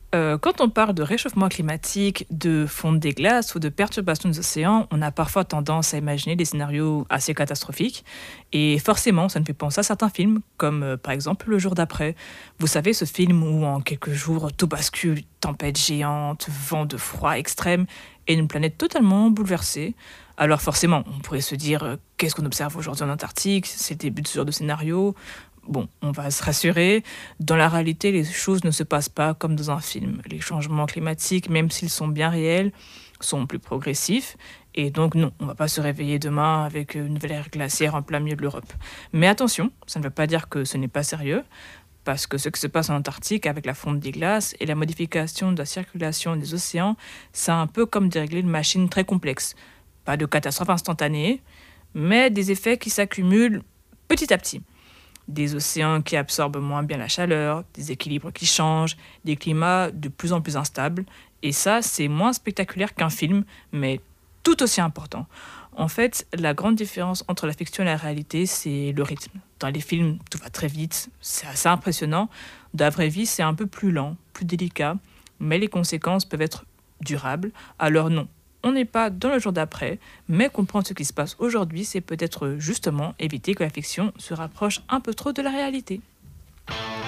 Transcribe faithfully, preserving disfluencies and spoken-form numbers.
Heu, quand on parle de réchauffement climatique, de fonte des glaces ou de perturbation des océans, on a parfois tendance à imaginer des scénarios assez catastrophiques et forcément, ça me fait penser à certains films comme, heu, par exemple, Le jour d'après. Vous savez, ce film où en quelques jours, tout bascule, tempête géante, vent de froid extrême et une planète totalement bouleversée. Alors forcément, on pourrait se dire, heu: «Qu'est-ce qu'on observe aujourd'hui en Antarctique? C'est le début de ce genre de scénario». Bon, on va se rassurer, dans la réalité, les choses ne se passent pas comme dans un film. Les changements climatiques, même s'ils sont bien réels, sont plus progressifs et donc non, on va pas se réveiller demain avec une nouvelle ère glaciaire en plein milieu de l'Europe. Mais attention, ça ne veut pas dire que ce n'est pas sérieux, parce que ce qui se passe en Antarctique avec la fonte des glaces et la modification de la circulation des océans, c'est un peu comme dérégler une machine très complexe. Pas de catastrophe instantanée, mais des effets qui s'accumulent petit à petit. Des océans qui absorbent moins bien la chaleur, des équilibres qui changent, des climats de plus en plus instables. Et ça, c'est moins spectaculaire qu'un film, mais tout aussi important. En fait, la grande différence entre la fiction et la réalité, c'est le rythme. Dans les films, tout va très vite, c'est assez impressionnant. Dans la vraie vie, c'est un peu plus lent, plus délicat, mais les conséquences peuvent être durables. Alors non, on n'est pas dans le jour d'après, mais comprendre ce qui se passe aujourd'hui, c'est peut-être justement éviter que la fiction se rapproche un peu trop de la réalité.